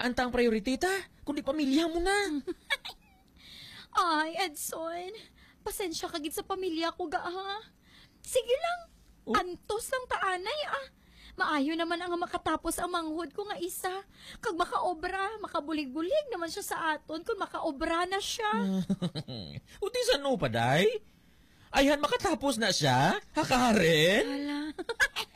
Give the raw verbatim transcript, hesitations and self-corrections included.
kinahanglan tang priority ta, kundi pamilya mo na. Ay, Edson, pasensya ka gid sa pamilya ko ga ha. Sige lang, Oh. antos lang taanay ah. Maayo naman ang makatapos ang manghud ko nga isa. Kag makaobra, makabulig-bulig naman siya sa aton kung makaobra na siya. Uti sa no pa, day? Ayhan, makatapos na siya? Hakarin? Hala.